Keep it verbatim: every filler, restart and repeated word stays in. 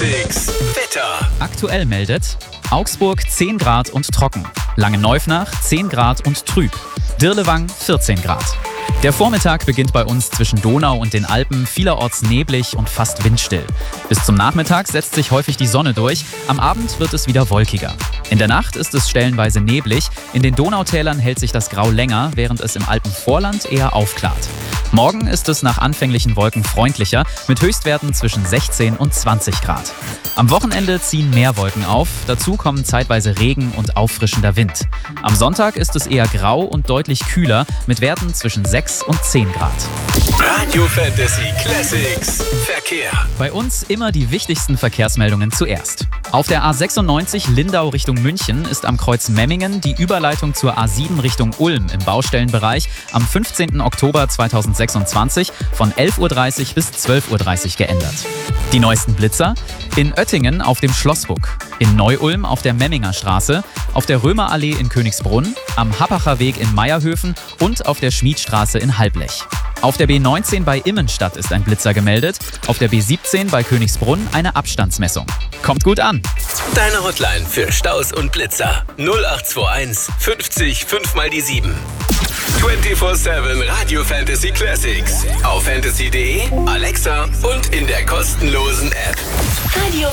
Classics Wetter. Aktuell meldet Augsburg zehn Grad und trocken, Langenneufnach zehn Grad und trüb, Dirlewang vierzehn Grad. Der Vormittag beginnt bei uns zwischen Donau und den Alpen vielerorts neblig und fast windstill. Bis zum Nachmittag setzt sich häufig die Sonne durch, am Abend wird es wieder wolkiger. In der Nacht ist es stellenweise neblig, in den Donautälern hält sich das Grau länger, während es im Alpenvorland eher aufklart. Morgen ist es nach anfänglichen Wolken freundlicher, mit Höchstwerten zwischen sechzehn und zwanzig Grad. Am Wochenende ziehen mehr Wolken auf, dazu kommen zeitweise Regen und auffrischender Wind. Am Sonntag ist es eher grau und deutlich kühler, mit Werten zwischen sechs und zehn Grad. Radio Fantasy Classics Verkehr. Bei uns immer die wichtigsten Verkehrsmeldungen zuerst. Auf der A sechsundneunzig Lindau Richtung München ist am Kreuz Memmingen die Überleitung zur A sieben Richtung Ulm im Baustellenbereich am fünfzehnten Oktober zweitausendsechsundzwanzig von elf Uhr dreißig bis zwölf Uhr dreißig geändert. Die neuesten Blitzer: in Oettingen auf dem Schlosshook, in Neu-Ulm auf der Memminger Straße, auf der Römerallee in Königsbrunn, am Happacher Weg in Meierhöfen und auf der Schmiedstraße in Halblech. Auf der B neunzehn bei Immenstadt ist ein Blitzer gemeldet, auf der B siebzehn bei Königsbrunn eine Abstandsmessung. Kommt gut an! Deine Hotline für Staus und Blitzer null acht zwei eins fünfzig fünf mal die sieben. vierundzwanzig sieben Radio Fantasy Classics auf fantasy punkt de, Alexa und in der kostenlosen App. Radio